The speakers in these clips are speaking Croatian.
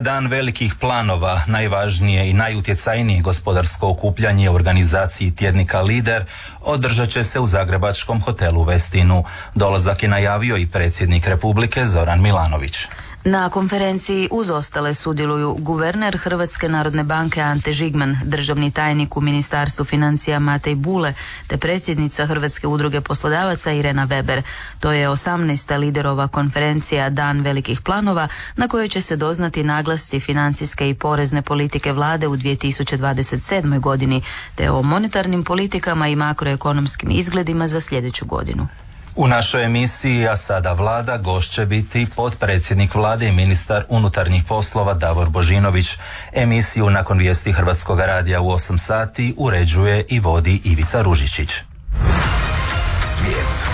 Dan velikih planova, najvažnije i najutjecajnije gospodarsko okupljanje u organizaciji tjednika Lider održat će se u zagrebačkom hotelu Westinu. Dolazak je najavio i predsjednik Republike Zoran Milanović. Na konferenciji uz ostale sudjeluju guverner Hrvatske narodne banke Ante Žigman, državni tajnik u Ministarstvu financija Matej Bule te predsjednica Hrvatske udruge poslodavaca Irena Weber. To je 18. Liderova konferencija Dan velikih planova na kojoj će se doznati naglasci financijske i porezne politike vlade u 2027. godini te o monetarnim politikama i makroekonomskim izgledima za sljedeću godinu. U našoj emisiji, a sada vlada, gost će biti potpredsjednik vlade i ministar unutarnjih poslova Davor Božinović. Emisiju nakon vijesti Hrvatskog radija u 8 sati uređuje i vodi Ivica Ružičić. Svijet.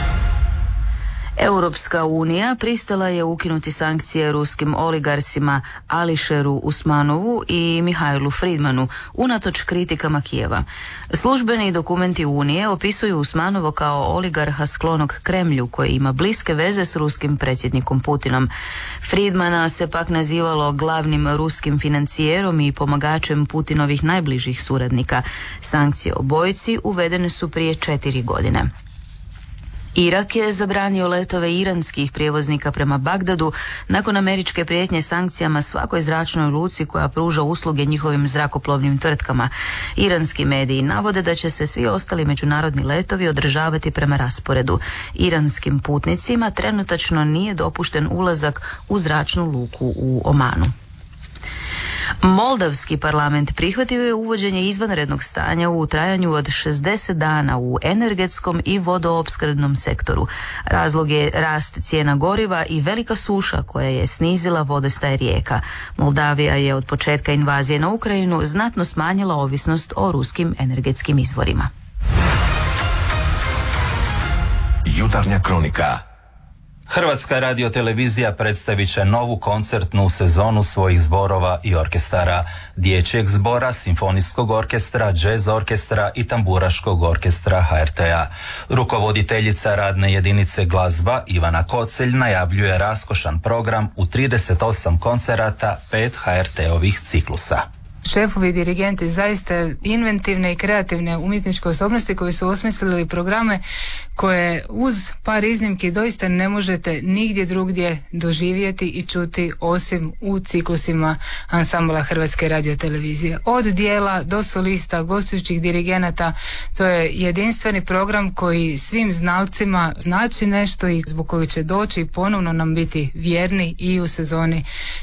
Europska unija pristala je ukinuti sankcije ruskim oligarsima Ališeru Usmanovu i Mihajlu Fridmanu unatoč kritikama Kijeva. Službeni dokumenti Unije opisuju Usmanovo kao oligarha sklonog Kremlju koji ima bliske veze s ruskim predsjednikom Putinom. Fridmana se pak nazivalo glavnim ruskim financijerom i pomagačem Putinovih najbližih suradnika. Sankcije obojici uvedene su prije 4 godine. Irak je zabranio letove iranskih prijevoznika prema Bagdadu nakon američke prijetnje sankcijama svakoj zračnoj luci koja pruža usluge njihovim zrakoplovnim tvrtkama. Iranski mediji navode da će se svi ostali međunarodni letovi održavati prema rasporedu. Iranskim putnicima trenutačno nije dopušten ulazak u zračnu luku u Omanu. Moldavski parlament prihvatio je uvođenje izvanrednog stanja u trajanju od 60 dana u energetskom i vodoopskrbnom sektoru. Razlog je rast cijena goriva i velika suša koja je snizila vodostaj rijeka. Moldavija je od početka invazije na Ukrajinu znatno smanjila ovisnost o ruskim energetskim izvorima. Jutarnja kronika. Hrvatska radiotelevizija predstavit će novu koncertnu sezonu svojih zborova i orkestara, dječjeg zbora, simfonijskog orkestra, džez orkestra i tamburaškog orkestra HRT-a. Rukovoditeljica radne jedinice glazba Ivana Kocelj najavljuje raskošan program u 38 koncerata, 5 HRT-ovih ciklusa. Šefovi, dirigenti, zaista inventivne i kreativne umjetničke osobnosti koji su osmislili programe koje uz par iznimki doista ne možete nigdje drugdje doživjeti i čuti osim u ciklusima ansambla Hrvatske radiotelevizije. Od dijela do solista, gostujućih dirigenata, to je jedinstveni program koji svim znalcima znači nešto i zbog kojeg će doći i ponovno nam biti vjerni i u sezoni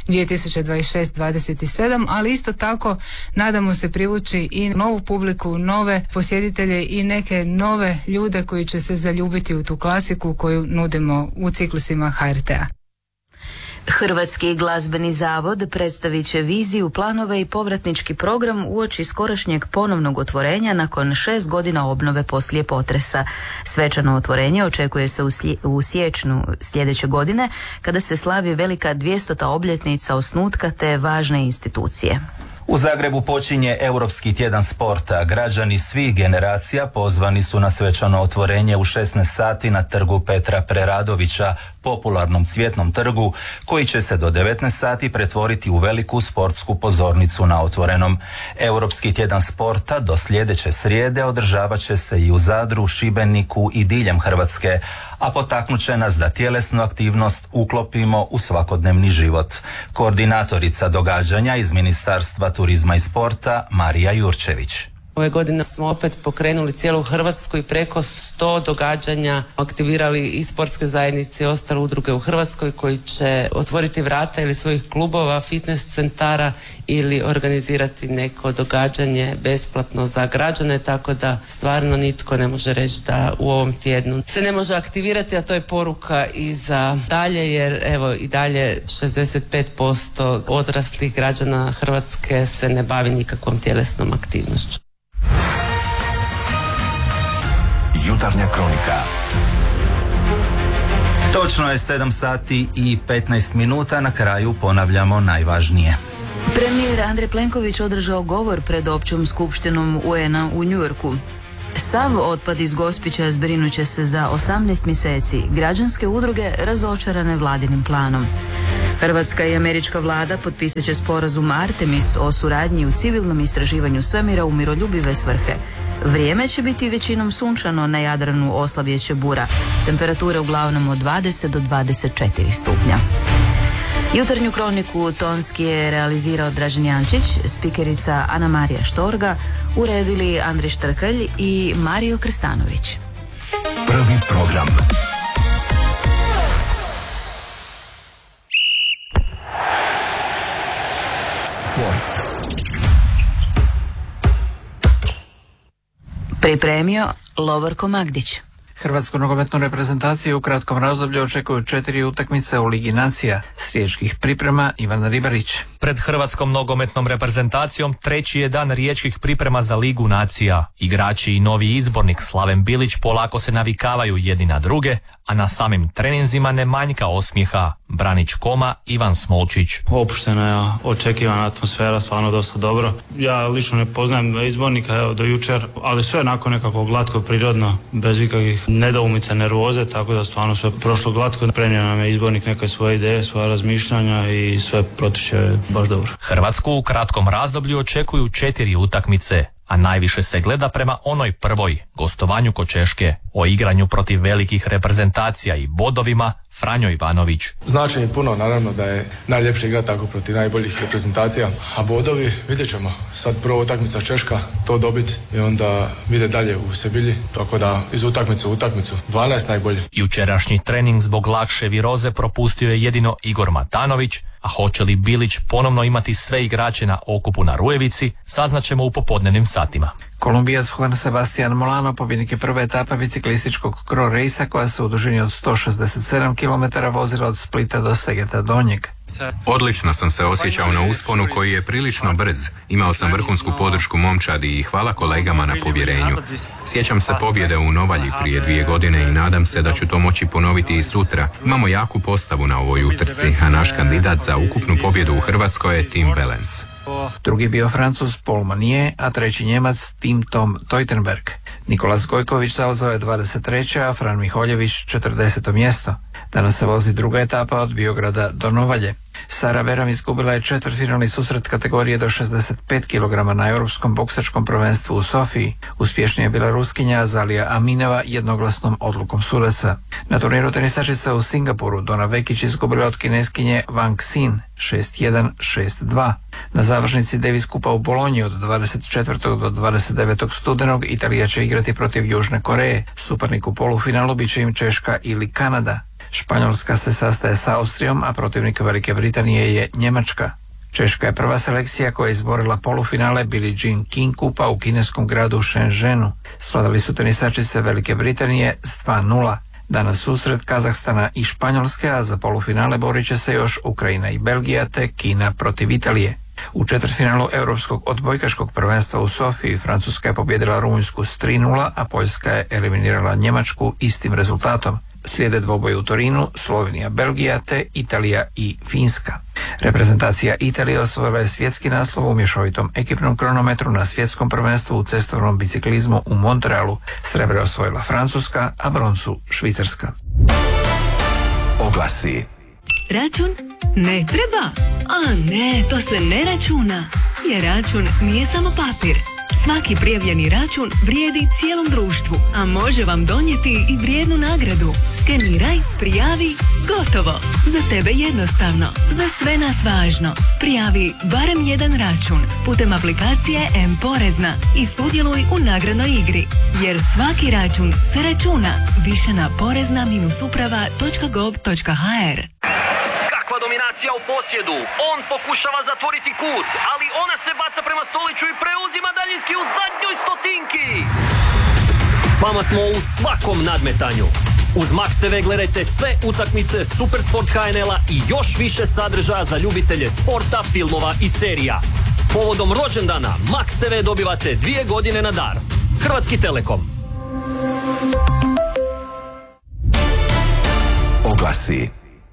2026-27, ali isto tako nadamo se privući i novu publiku, nove posjetitelje i neke nove ljude koji će se zaljubiti u tu klasiku koju nudimo u ciklusima HRT-a. Hrvatski glazbeni zavod predstavit će viziju, planove i povratnički program uoči skorašnjeg ponovnog otvorenja nakon 6 godina obnove poslije potresa. Svečano otvorenje očekuje se u siječnju sljedeće godine kada se slavi velika 200. obljetnica osnutka te važne institucije. U Zagrebu počinje Europski tjedan sporta. Građani svih generacija pozvani su na svečano otvorenje u 16 sati na trgu Petra Preradovića, popularnom Cvjetnom trgu, koji će se do 19 sati pretvoriti u veliku sportsku pozornicu na otvorenom. Europski tjedan sporta do sljedeće srijede održavat će se i u Zadru, Šibeniku i diljem Hrvatske, a potaknut će nas da tjelesnu aktivnost uklopimo u svakodnevni život. Koordinatorica događanja iz Ministarstva turizma i sporta Marija Jurčević. Ove godine smo opet pokrenuli cijelu Hrvatsku i preko 100 događanja aktivirali i sportske zajednice i ostale udruge u Hrvatskoj koji će otvoriti vrata ili svojih klubova, fitness centara ili organizirati neko događanje besplatno za građane, tako da stvarno nitko ne može reći da u ovom tjednu se ne može aktivirati, a to je poruka i za dalje, jer evo i dalje 65% odraslih građana Hrvatske se ne bavi nikakvom tjelesnom aktivnošću. Jutarnja kronika. Točno je 7 sati i 15 minuta, na kraju ponavljamo najvažnije. Premijer Andrej Plenković održao govor pred općom skupštinom UN-a u Njujorku. Sav otpad iz Gospića zbrinut će se za 18 mjeseci. Građanske udruge razočarane vladinim planom. Hrvatska i američka vlada potpisat će sporazum Artemis o suradnji u civilnom istraživanju svemira u miroljubive svrhe. Vrijeme će biti većinom sunčano, na Jadranu oslabjet će bura. Temperature uglavnom od 20 do 24 stupnja. Jutarnju kroniku tonski je realizirao Dražen Jančić, spikerica Ana Marija Štorga, uredili Andrej Štrkalj i Mario Krstanović. Prvi program. Sport. Pripremio Lovorko Magdić. Hrvatsku nogometnu reprezentaciju u kratkom razdoblju očekuju 4 utakmice u Ligi nacija. S riječkih priprema Ivan Ribarić. Pred hrvatskom nogometnom reprezentacijom treći je dan riječkih priprema za Ligu nacija. Igrači i novi izbornik Slaven Bilić polako se navikavaju jedni na druge, a na samim treninzima ne manjka osmijeha. Branić Koma, Ivan Smolčić. Opuštena je, očekivana atmosfera, stvarno dosta dobro. Ja lično ne poznajem izbornika do jučer, ali sve nakon nekako glatko, prirodno, bez ikakvih nedoumica, nervoze, tako da stvarno sve prošlo glatko. Prenio nam je izbornik neke svoje ideje, svoja razmišljanja i sve protiče baš dobro. Hrvatsku u kratkom razdoblju očekuju 4 utakmice, a najviše se gleda prema onoj prvoj, gostovanju kod Češke. O igranju protiv velikih reprezentacija i bodovima Franjo Ivanović. Znači mi puno, naravno da je najljepše igrati tako protiv najboljih reprezentacija, a bodovi vidjet ćemo. Sad prva utakmica Češka, to dobiti i onda vidjeti dalje u Sebilji, tako da iz utakmice u utakmicu 12 najbolji. Jučerašnji trening zbog lakše viroze propustio je jedino Igor Matanović, a hoće li Bilić ponovno imati sve igrače na okupu na Rujevici, saznaćemo u popodnevnim satima. Kolumbijac Juan Sebastian Molano pobjednik je prve etape biciklističkog Kro Racea koja se u dužini od 167 km vozila od Splita do Segeta Donjeg. Odlično sam se osjećao na usponu koji je prilično brz. Imao sam vrhunsku podršku momčadi i hvala kolegama na povjerenju. Sjećam se pobjede u Novalji prije 2 godine i nadam se da ću to moći ponoviti i sutra. Imamo jaku postavu na ovoj utrci, a naš kandidat za ukupnu pobjedu u Hrvatskoj je Tim Wellens. Drugi bio Francuz Paul Manier, a treći Njemac Tim Tom Teutenberg. Nikolas Gojković zauzeo je 23. a Fran Miholjević 40. mjesto. Danas se vozi druga etapa od Biograda do Novalje. Sara Beram izgubila je četvrtfinalni susret kategorije do 65 kg na Europskom boksačkom prvenstvu u Sofiji. Uspješnija je bila Ruskinja Azalija Amineva jednoglasnom odlukom sudaca. Na turniru tenisačica u Singapuru Dona Vekić izgubila od Kineskinje Wang Xin 6-1, 6-2. Na završnici Davis Kupa u Bolonji od 24. do 29. studenog Italija će igrati protiv Južne Koreje. Suparnik u polufinalu bit će im Češka ili Kanada. Španjolska se sastaje sa Austrijom, a protivnik Velike Britanije je Njemačka. Češka je prva selekcija koja je izborila polufinale Billie Jean King Kupa u kineskom gradu Shenzhenu. Svladali su tenisačice Velike Britanije s 2-0. Danas susret Kazahstana i Španjolske, a za polufinale borit će se još Ukrajina i Belgija te Kina protiv Italije. U četvrtfinalu Europskog odbojkaškog prvenstva u Sofiji Francuska je pobijedila Rumunjsku s 3-0, a Poljska je eliminirala Njemačku istim rezultatom. Slijede dvoboj u Torinu, Slovenija, Belgija te Italija i Finska. Reprezentacija Italije osvojila je svjetski naslov u mješovitom ekipnom kronometru na svjetskom prvenstvu u cestovnom biciklizmu u Montrealu. Srebro je osvojila Francuska, a broncu Švicarska. Oglasi. Račun ne treba. A ne, to se ne računa. Jer račun nije samo papir. Svaki prijavljeni račun vrijedi cijelom društvu, a može vam donijeti i vrijednu nagradu. Skeniraj, prijavi, gotovo. Za tebe jednostavno, za sve nas važno. Prijavi barem jedan račun putem aplikacije M-Porezna i sudjeluj u nagradnoj igri. Jer svaki račun se računa. Više na porezna-uprava.gov.hr. Kakva dominacija u posjedu, on pokušava zatvoriti kut, ali ona se baca prema Stoliću i preuzima daljinski u zadnjoj stotinki. S vama smo u svakom nadmetanju. Uz Max TV gledajte sve utakmice Supersport HNL-a i još više sadržaja za ljubitelje sporta, filmova i serija. Povodom rođendana Max TV dobivate 2 godine na dar. Hrvatski Telekom. Oglasi.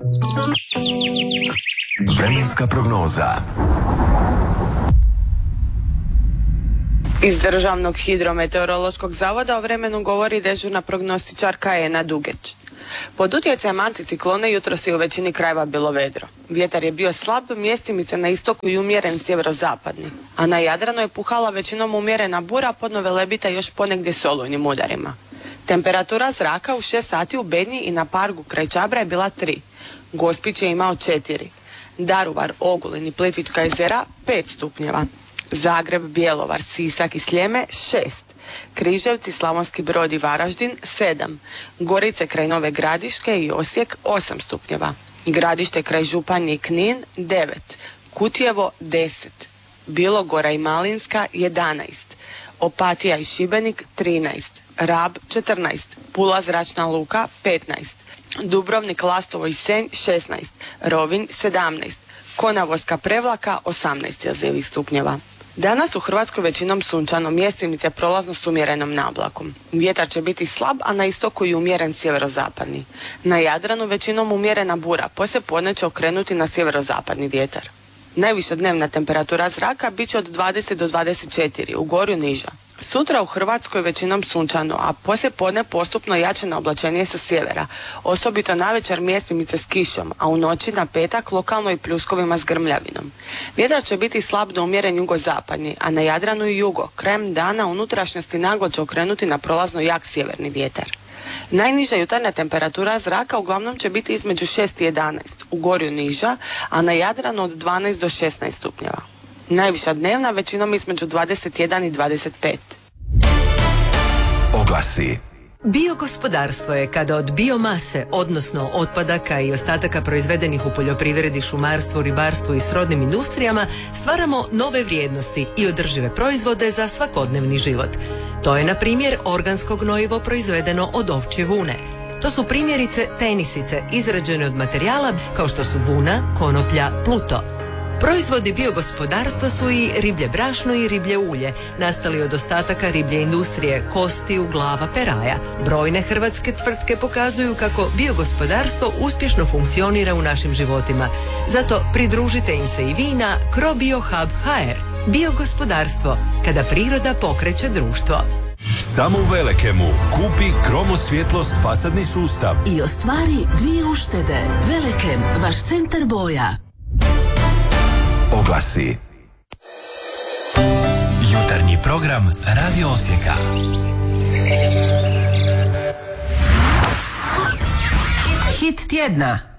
Vremenska prognoza. Iz Državnog hidrometeorološkog zavoda o vremenu govori dežurna prognostičarka Ena Dugeć. Pod utjecajem anticiklone jutros je u većini krajeva bilo vedro. Vjetar je bio slab, mjestimice na istoku i umjeren sjeverozapadni, a na Jadranu je puhala većinom umjerena bura, podno Velebita još ponegdje s olujnim udarima. Temperatura zraka u 6 sati u Bednji i na Pargu kraj Čabra je bila 3. Gospić je imao 4. Daruvar, Ogulin i Plitvička jezera 5 stupnjeva. Zagreb, Bjelovar, Sisak i Sljeme 6. Križevci, Slavonski Brod i Varaždin 7. Gorice kraj Nove Gradiške i Osijek 8 stupnjeva. Gradište kraj Županje i Knin 9. Kutjevo 10. Bilogora i Malinska 11. Opatija i Šibenik 13. Rab 14. Pula zračna luka 15. Dubrovnik, Lastovo i Senj 16. Rovinj 17. Konavolska Prevlaka 18 celzijevih stupnjeva. Danas u Hrvatskoj većinom sunčano, mjestimice prolazno s umjerenom nablakom. Vjetar će biti slab, a na istoku i umjeren sjeverozapadni. Na Jadranu većinom umjerena bura, poslije podne će okrenuti na sjeverozapadni vjetar. Najviša dnevna temperatura zraka bit će od 20 do 24, u Gorju niža. Sutra u Hrvatskoj većinom sunčano, a poslije podne postupno jačeno oblačenje sa sjevera, osobito navečer mjestimice s kišom, a u noći na petak lokalno i pljuskovima s grmljavinom. Vjetar će biti slab do umjeren jugozapadni, a na Jadranu i jugo, krajem dana unutrašnjosti naglo će okrenuti na prolazno jak sjeverni vjetar. Najniža jutarnja temperatura zraka uglavnom će biti između 6 i 11, u Gorju niža, a na Jadranu od 12 do 16 stupnjeva. Najviša dnevna većinom između 21 i 25. Oglasi. Biogospodarstvo je kada od biomase, odnosno otpadaka i ostataka proizvedenih u poljoprivredi, šumarstvu, ribarstvu i srodnim industrijama, stvaramo nove vrijednosti i održive proizvode za svakodnevni život. To je, na primjer, organsko gnojivo proizvedeno od ovčje vune. To su primjerice tenisice izrađene od materijala kao što su vuna, konoplja, pluto. Proizvodi biogospodarstva su i riblje brašno i riblje ulje, nastali od ostataka riblje industrije, kostiju, glava, peraja. Brojne hrvatske tvrtke pokazuju kako biogospodarstvo uspješno funkcionira u našim životima. Zato pridružite im se i vi na CroBioHub.hr. Biogospodarstvo, kada priroda pokreće društvo. Samo u Velekemu kupi Kromosvjetlost fasadni sustav i ostvari 2 uštede. Velekem, vaš centar boja. Oglasi. Jutarnji program Radio Osijeka. Hit tjedna.